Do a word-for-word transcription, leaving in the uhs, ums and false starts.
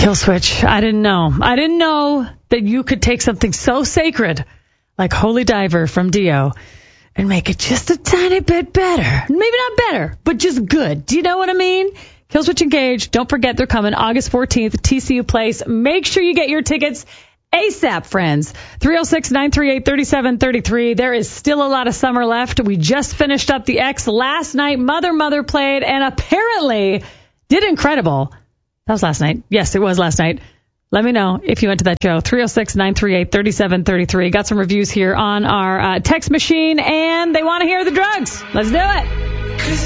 Kill switch. I didn't know. I didn't know that you could take something so sacred like Holy Diver from Dio and make it just a tiny bit better. Maybe not better, but just good. Do you know what I mean? Killswitch Engage. Don't forget they're coming August fourteenth, T C U Place. Make sure you get your tickets ASAP, friends. three oh six, nine three eight, three seven three three. There is still a lot of summer left. We just finished up the X last night. Mother Mother played and apparently did incredible. That was last night. Yes, it was last night. Let me know if you went to that show. three oh six, nine three eight, three seven three three. Got some reviews here on our uh, text machine, and they want to hear the drugs. Let's do it.